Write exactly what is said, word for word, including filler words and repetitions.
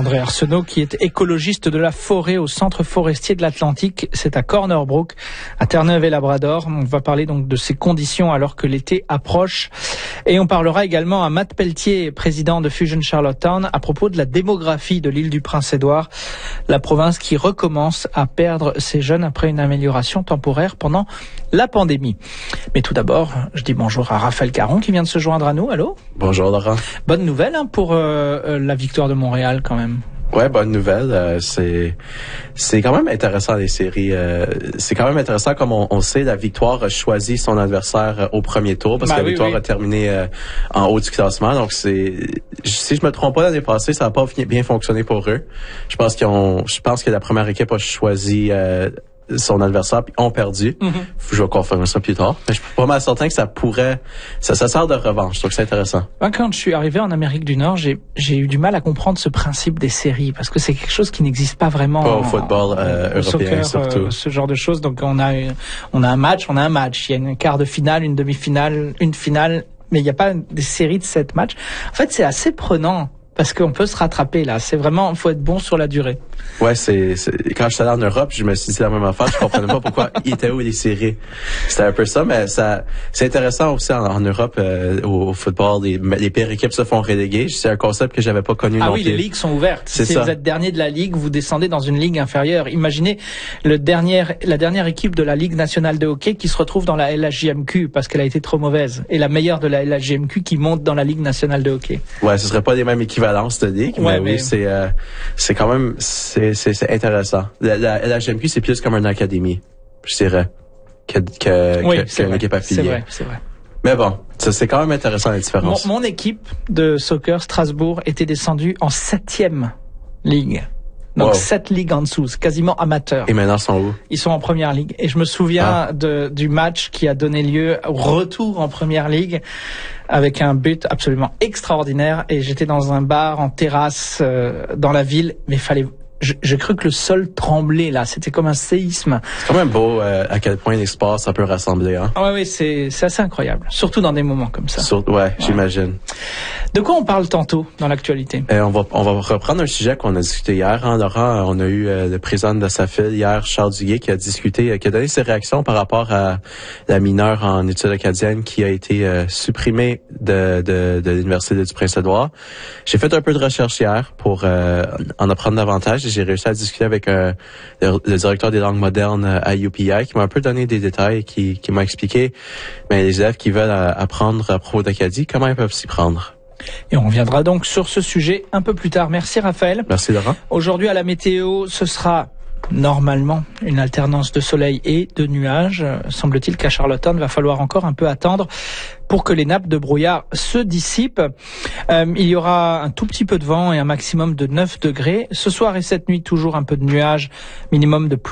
André Arsenault, qui est écologiste de la forêt au Centre forestier de l'Atlantique. C'est à Corner Brook, à Terre-Neuve-et-Labrador. On va parler donc de ces conditions alors que l'été approche. Et on parlera également à Matt Pelletier, président de Fusion Charlottetown, à propos de la démographie de l'île du Prince-Édouard, la province qui recommence à perdre ses jeunes après une amélioration temporaire pendant la pandémie. Mais tout d'abord, je dis bonjour à Raphaël Caron qui vient de se joindre à nous. Allô? Bonjour Laurent. Bonne nouvelle hein, pour euh, la victoire de Montréal quand même. Ouais, bonne nouvelle. Euh, c'est c'est quand même intéressant les séries. Euh, c'est quand même intéressant comme on, on sait, la victoire a choisi son adversaire euh, au premier tour parce bah, que la oui, victoire oui. a terminé euh, en haut du classement. Donc c'est si je me trompe pas l'année passée, ça n'a pas bien fonctionné pour eux. Je pense qu'ils ont, je pense que la première équipe a choisi euh, son adversaire puis ont perdu. Mm-hmm. Je vais confirmer ça plus tard. Mais je suis pas mal certain que ça pourrait, ça, ça sert de revanche. Je trouve que c'est intéressant. Moi, quand je suis arrivé en Amérique du Nord, j'ai, j'ai eu du mal à comprendre ce principe des séries parce que c'est quelque chose qui n'existe pas vraiment. Pas au football euh, au européen soccer, surtout. Euh, ce genre de choses. Donc on a, on a un match, on a un match. Il y a une quart de finale, une demi-finale, une finale, mais il n'y a pas des séries de sept matchs. En fait, c'est assez prenant. Parce qu'on peut se rattraper là. C'est vraiment, faut être bon sur la durée. Ouais, c'est, c'est quand je suis allé en Europe, je me suis dit la même affaire. Je comprenais pas pourquoi il était où les séries. C'était un peu ça, mais ça, c'est intéressant aussi en, en Europe euh, au, au football. Les, les pires équipes se font reléguer. C'est un concept que j'avais pas connu. Ah non oui, plus. Les ligues sont ouvertes. C'est si ça. Vous êtes dernier de la ligue, vous descendez dans une ligue inférieure. Imaginez le dernier, la dernière équipe de la Ligue nationale de hockey qui se retrouve dans la L H J M Q parce qu'elle a été trop mauvaise, et la meilleure de la L H J M Q qui monte dans la Ligue nationale de hockey. Ouais, ce serait pas les mêmes équivalences de ligue. Ouais, mais, mais oui, c'est euh, c'est quand même c'est c'est, c'est intéressant. La, la L H M Q, c'est plus comme une académie, je dirais, que que, oui, que qu'une équipe affiliée. C'est vrai, c'est vrai. Mais bon, ça, c'est quand même intéressant la différence. Mon, mon équipe de soccer Strasbourg était descendue en septième ligue. Donc wow. sept ligues en dessous, c'est quasiment amateur. Et maintenant, ils sont où? Ils sont en première ligue. Et je me souviens ah. de, du match qui a donné lieu au retour en première ligue avec un but absolument extraordinaire. Et j'étais dans un bar en terrasse euh, dans la ville, mais fallait... J'ai cru que le sol tremblait là, c'était comme un séisme. C'est quand même beau euh, à quel point l'espace ça peut rassembler. Hein? Ah ouais, oui, c'est c'est assez incroyable, surtout dans des moments comme ça. Sur, ouais, ouais, j'imagine. De quoi on parle tantôt dans l'actualité? Euh, on va on va reprendre un sujet qu'on a discuté hier, hein, Laurent. On a eu euh, le président de sa file hier, Charles Duguay, qui a discuté, euh, qui a donné ses réactions par rapport à la mineure en études acadiennes qui a été euh, supprimée de de, de l'université du Prince-Édouard. J'ai fait un peu de recherche hier pour euh, en apprendre davantage. J'ai réussi à discuter avec euh, le, le directeur des langues modernes à U P I qui m'a un peu donné des détails, qui, qui m'a expliqué ben, les élèves qui veulent euh, apprendre à propos d'Acadie, comment ils peuvent s'y prendre. Et on reviendra donc sur ce sujet un peu plus tard. Merci Raphaël. Merci Laurent. Aujourd'hui à la météo, ce sera normalement une alternance de soleil et de nuages. Semble-t-il qu'à Charlottetown, va falloir encore un peu attendre pour que les nappes de brouillard se dissipent. Euh, il y aura un tout petit peu de vent et un maximum de neuf degrés. Ce soir et cette nuit, toujours un peu de nuages, minimum de plus